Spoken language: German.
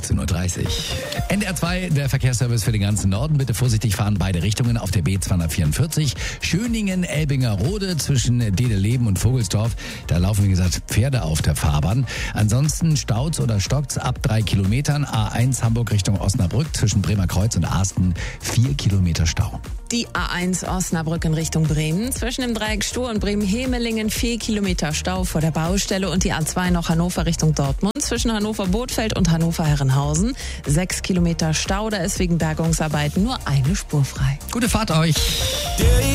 15.30 Uhr. NDR 2, der Verkehrsservice für den ganzen Norden. Bitte vorsichtig fahren, beide Richtungen auf der B244. Schöningen-Elbingerode zwischen Dedeleben und Vogelsdorf. Da laufen, wie gesagt, Pferde auf der Fahrbahn. Ansonsten staut's oder stockt's ab 3 Kilometern. A1 Hamburg Richtung Osnabrück zwischen Bremerkreuz und Asten 4 Kilometer Stau. Die A1 Osnabrück in Richtung Bremen. Zwischen dem Dreieck Stur und Bremen-Hemelingen 4 Kilometer Stau vor der Baustelle. Und die A2 noch Hannover Richtung Dortmund. Zwischen Hannover-Bothfeld und Hannover-Herrenhausen 6 Kilometer Stau. Da ist wegen Bergungsarbeiten nur eine Spur frei. Gute Fahrt euch!